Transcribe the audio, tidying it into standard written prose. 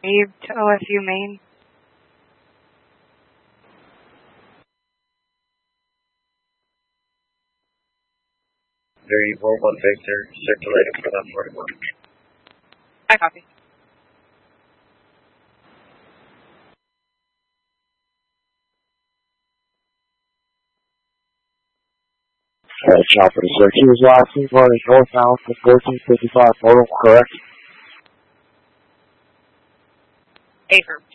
Abe to OSU Main. Variable 1 Victor, circulating for that 41. I copy. Chopper to sir. He was last seen running northbound for 1455 photo, correct? Affirmed.